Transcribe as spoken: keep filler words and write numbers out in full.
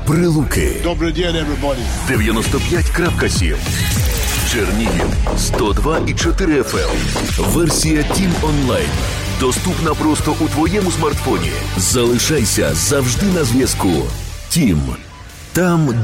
Прилуки Добрий день, everybody. дев'яносто п'ять крапка сім, Чернігів сто два і чотири еф ем. Версія Тім онлайн доступна просто у твоєму смартфоні. Залишайся завжди на зв'язку. Тім. Там